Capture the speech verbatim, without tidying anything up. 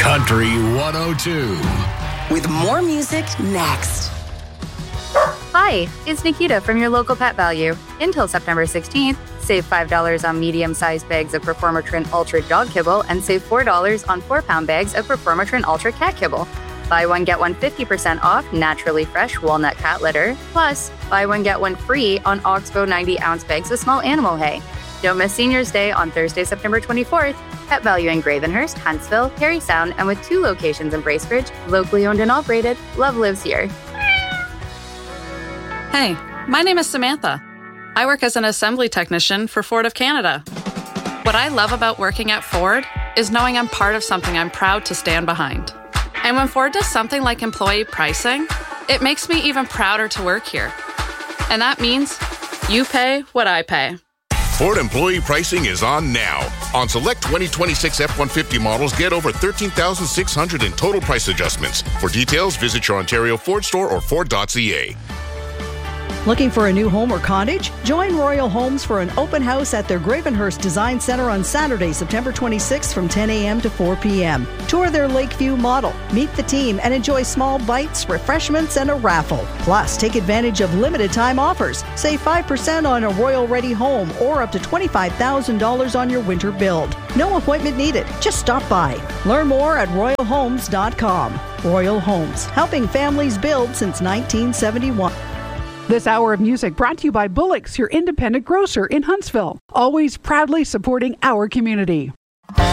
Country one oh two. With more music next. Hi, it's Nikita from your local Pet Value. Until September sixteenth, save five dollars on medium-sized bags of Performatrin Ultra Dog Kibble and save four dollars on four-pound bags of Performatrin Ultra Cat Kibble. Buy one, get one fifty percent off naturally fresh walnut cat litter. Plus, buy one, get one free on Oxbow ninety-ounce bags of small animal hay. Don't miss Seniors Day on Thursday, September twenty-fourth. Pet Value in Gravenhurst, Huntsville, Parry Sound, and with two locations in Bracebridge, locally owned and operated, love lives here. Hey, my name is Samantha. I work as an assembly technician for Ford of Canada. What I love about working at Ford is knowing I'm part of something I'm proud to stand behind. And when Ford does something like employee pricing, it makes me even prouder to work here. And that means you pay what I pay. Ford employee pricing is on now. On select twenty twenty-six F one fifty models, get over thirteen thousand six hundred dollars in total price adjustments. For details, visit your Ontario Ford store or Ford dot C A. Looking for a new home or cottage? Join Royal Homes for an open house at their Gravenhurst Design Center on Saturday, September twenty-sixth from ten a.m. to four p.m. Tour their Lakeview model, meet the team, and enjoy small bites, refreshments, and a raffle. Plus, take advantage of limited time offers. Save five percent on a Royal Ready home or up to twenty-five thousand dollars on your winter build. No appointment needed. Just stop by. Learn more at royal homes dot com. Royal Homes, helping families build since nineteen seventy-one. This hour of music brought to you by Bullock's, your independent grocer in Huntsville. Always proudly supporting our community.